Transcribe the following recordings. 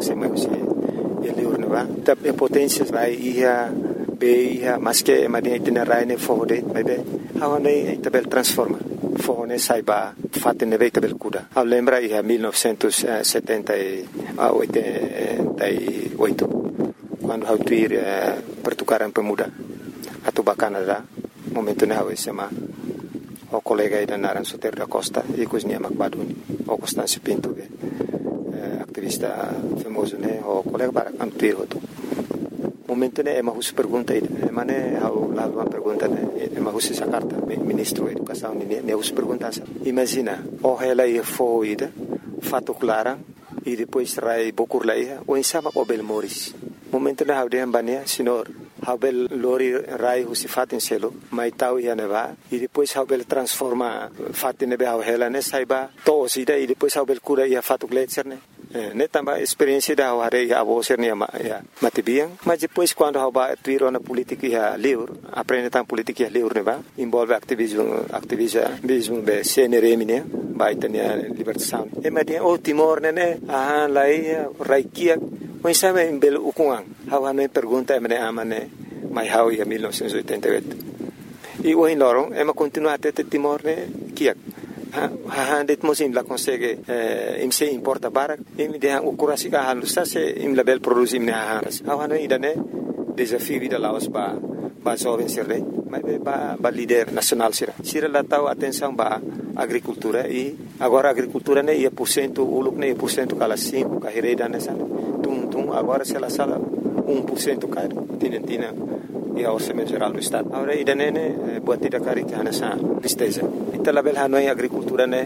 se mais ele urna tá potências vai ia be ia mas que madia itinerário ne fode mas be hawane tabel transforma fone saiba fatene be tabel kuda a lembra ia 1978 quando hau tuir pertukaran pemuda atau Canada momento ne hau sema o colega ida naran Soter da Costa e cosnia Macbaduni o Constâncio Pinto aktivista famoso ne o colega para antuir hoto momento ne ema hus pergunta ida mane hau lalu uma pergunta ne ema hus essa carta ministro da educação ne hus pergunta imagina o ela ia foi ida fato clara e depois rai bokur laia o insama o bel moris momento ne hau de ambania senhor Habel lori rai husi fatin selo mai tau ia neva e depois Habel transforma fatin nebe hela ne saiba to sida e depois Habel cura ia fatu gletser ne tamba experiência da hare ia avoser ne matibiang mas depois quando haba tuiro na política ia livre aprende tam política ia livre neva envolve ativismo be CNRM ne vai tenia libertação e madia o Timor ne lai raikia mas sabe em belo ukuang hawa me pergunta me amane mai hau ia 1988 e o lorong ema continua até Timor ne kiak ha det mosim la consegue im se importa barak im de o kurasi ka halusa se im label produzi me hawa no idane desafio vida laos ba jovem sirre mas ba líder nacional sira la tau atenção ba agricultura e agora agricultura ne ia porcento uluk ne porcento kala 5 kahireda nessa agora se ela sala 1% cai tinentina e a orçamento geral do estado agora idanene buatida cari que nessa listeza então label hanoi agricultura ne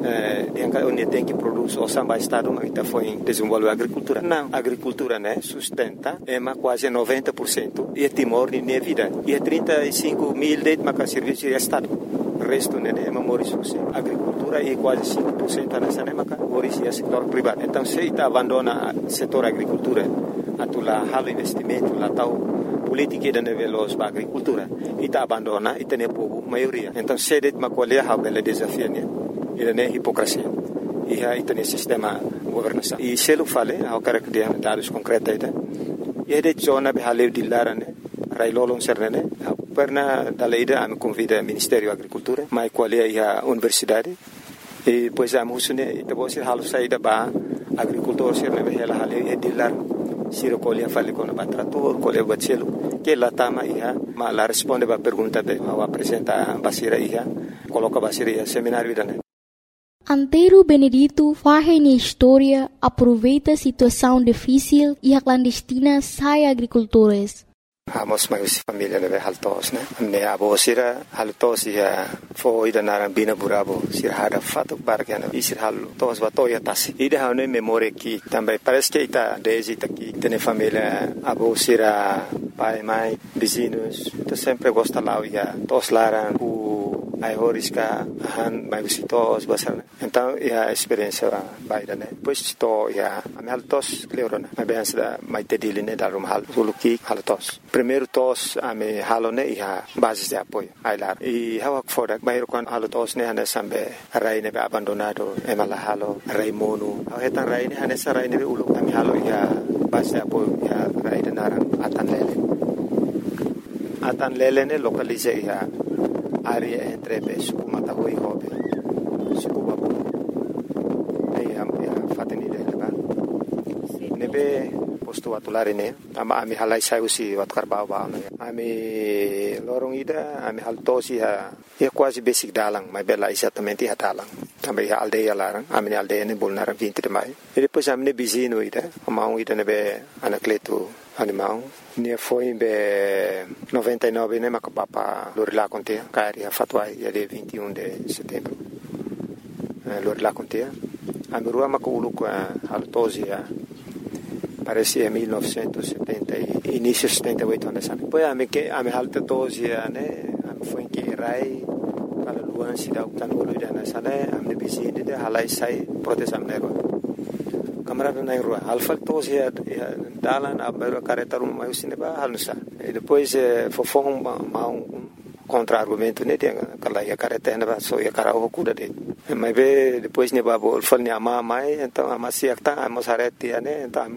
dianca onde tem que produz o samba estado mas está foi desenvolver agricultura não agricultura ne sustenta é quase 90% e Timor nem vida e 35 mil de maca serviço de estado o resto ne é morissus agricultura e quase 5% nessa ne maca moris é setor privado então se está abandona setor agricultura atula halo investimento la tau politica da nivelos ba agricultura está abandona e tem povo maioria então se det macolia ha bela desafio ne ida ne hipocrisia e ha tem sistema governação e se lo fale ao cara que tem dados concretos ida e de zona be hale dillara ne railolon serne perna daleida am convida Ministério Agricultura mai qualia ia universidade e pois am husune ita bosi halu saida ba agricultor serne be hela hale e dillar siro colia fale con trator colia bacelo que la tama ia ma la risponde ba pergunta be ao apresenta basira ia coloca basira ia seminário idane Antero Benedito faz na história aproveita a situação difícil e a clandestina sai agricultores. Amos mais família ne haltos ne ne abo sira haltos ia foi da narambina burabo sira hada fato bargana e sira haltos va toya tasi ida hane memória que também parece que está desde aqui tem família abo sira pai mãe vizinhos tá sempre gosta lá ia tos laran ai horiska han mai visitos basar então ia experiência baida ne pois to ia am haltos cleorona mas bem da mai tediline da rum hal suluki haltos primeiro tos ame halone ia base de apoio ai lá e hawa foda mai kon haltos ne hane sambe rai ne abandonado emala halo rai monu hetan rai ne hane sarai ne ulu ame halo ia base de apoio ia rai de naran atan lele ne localize ia área entre Suku Matahui e Hobe Suku Babu aí a fateni dele ba nebe posto atulare ne ami halai sai usi wat karbau ba ami lorong ida ami haltosi ha quase basic dalang mas bela exatamente ha dalang também a aldeia larang ami aldeia ne bolnar 20 de maio e depois ami ne bizino ida amau ida nebe anacleto animal ne foi em 99 né macapapa lorila conte cari a fatwa ia de 21 de setembro lorila conte a merua maculu com a altosia parecia 1970 início 78 anos depois a me alta tosia né foi que rai para luan sida utan ida na sana a me bizinde de halai sai protesam nego camarada na rua alfa tos ia dalan abero careta uma mais cineba halusa e depois fofong contra argumento né tem aquela ia careta na só ia cara o cuda de mas depois ne babo fal ne ama mai então ama siak ta amos arete né então